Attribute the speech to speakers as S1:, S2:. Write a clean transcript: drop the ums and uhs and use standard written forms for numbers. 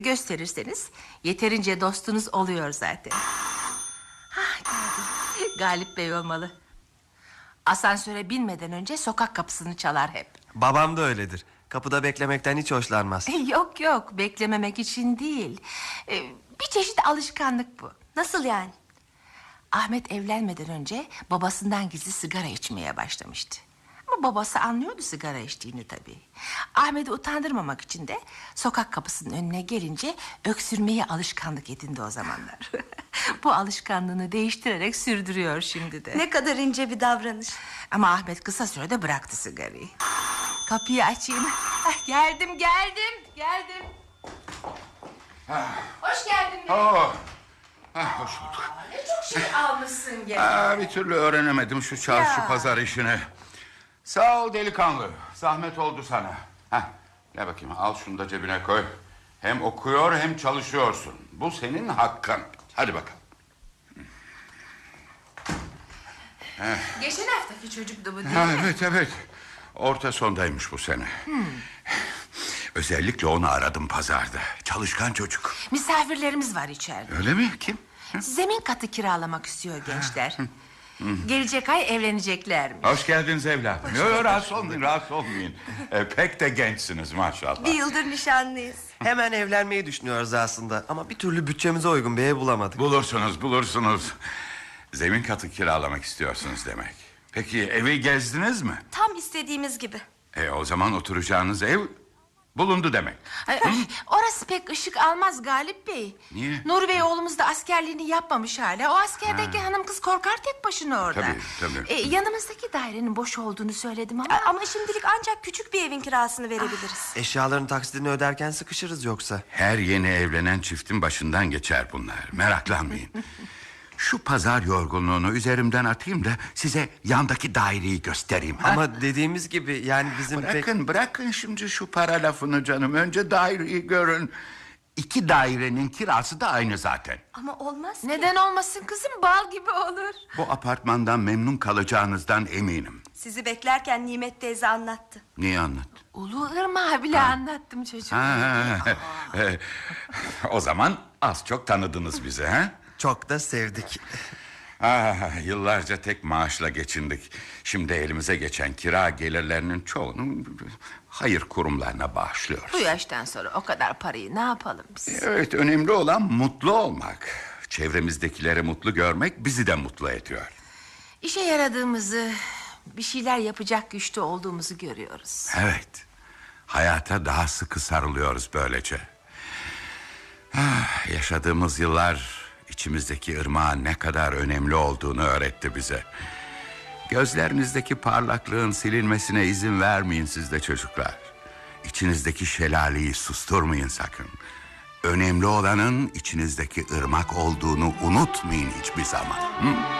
S1: gösterirseniz yeterince dostunuz oluyor zaten. Geldi. Galip Bey olmalı. Asansöre binmeden önce sokak kapısını çalar hep.
S2: Babam da öyledir. Kapıda beklemekten hiç hoşlanmaz.
S1: Yok, beklememek için değil. Bir çeşit alışkanlık bu.
S3: Nasıl yani?
S1: Ahmet evlenmeden önce babasından gizli sigara içmeye başlamıştı. Ama babası anlıyordu sigara içtiğini tabii. Ahmet'i utandırmamak için de sokak kapısının önüne gelince öksürmeyi alışkanlık edindi o zamanlar. Bu alışkanlığını değiştirerek sürdürüyor şimdi de.
S3: Ne kadar ince bir davranış.
S1: Ama Ahmet kısa sürede bıraktı sigarayı. Kapıyı açayım. Geldim. Hoş geldin bey.
S4: Hoş bulduk.
S1: Ne çok şey almışsın gene.
S4: Bir türlü öğrenemedim şu çarşı
S1: Ya.
S4: pazar işini. Sağ ol delikanlı. Zahmet oldu sana. Gel bakayım, al şunu da cebine koy. Hem okuyor hem çalışıyorsun. Bu senin hakkın. Hadi bakalım.
S1: Geçen haftaki çocuktu bu değil mi?
S4: Evet. Orta sondaymış bu sene. Özellikle onu aradım pazarda. Çalışkan çocuk.
S1: Misafirlerimiz var içeride.
S4: Öyle mi? Kim?
S1: Zemin katı kiralamak istiyor gençler. Gelecek ay evleneceklermiş.
S4: Hoş geldiniz evladım. Yok, rahatsız olmayın. Pek de gençsiniz maşallah.
S3: Bir yıldır nişanlıyız.
S2: Hemen evlenmeyi düşünüyoruz aslında. Ama bir türlü bütçemize uygun bir ev bulamadık.
S4: Bulursunuz. Zemin katı kiralamak istiyorsunuz demek. Peki evi gezdiniz mi?
S3: Tam istediğimiz gibi.
S4: O zaman oturacağınız ev bulundu demek.
S1: Orası pek ışık almaz Galip Bey.
S4: Niye?
S1: Nuri Bey oğlumuz da askerliğini yapmamış hala. O askerdeki hanım kız korkar tek başına orada.
S4: Tabii.
S1: Yanımızdaki dairenin boş olduğunu söyledim ama...
S3: Ama şimdilik ancak küçük bir evin kirasını verebiliriz.
S2: Eşyaların taksidini öderken sıkışırız yoksa.
S4: Her yeni evlenen çiftin başından geçer bunlar. Meraklanmayın. Şu pazar yorgunluğunu üzerimden atayım da size yandaki daireyi göstereyim.
S2: Ama dediğimiz gibi yani bizim
S4: Bırakın şimdi şu para lafını canım. Önce daireyi görün. 2 dairenin kirası da aynı zaten.
S3: Ama olmaz ki.
S1: Neden olmasın kızım, bal gibi olur.
S4: Bu apartmandan memnun kalacağınızdan eminim.
S3: Sizi beklerken Nimet teyze anlattı.
S4: Niye anlat?
S1: Ulu Irmak'a bile anlattım çocuğum.
S4: O zaman az çok tanıdınız bizi, ha?
S2: çok da sevdik.
S4: Yıllarca tek maaşla geçindik. Şimdi elimize geçen kira gelirlerinin çoğunu hayır kurumlarına bağışlıyoruz.
S1: Bu yaştan sonra o kadar parayı ne yapalım biz?
S4: Evet, önemli olan mutlu olmak. Çevremizdekileri mutlu görmek bizi de mutlu ediyor.
S1: İşe yaradığımızı, bir şeyler yapacak güçte olduğumuzu görüyoruz.
S4: Evet, hayata daha sıkı sarılıyoruz böylece. Yaşadığımız yıllar içimizdeki ırmağın ne kadar önemli olduğunu öğretti bize. Gözlerinizdeki parlaklığın silinmesine izin vermeyin siz de çocuklar. İçinizdeki şelaleyi susturmayın sakın. Önemli olanın içinizdeki ırmak olduğunu unutmayın hiçbir zaman.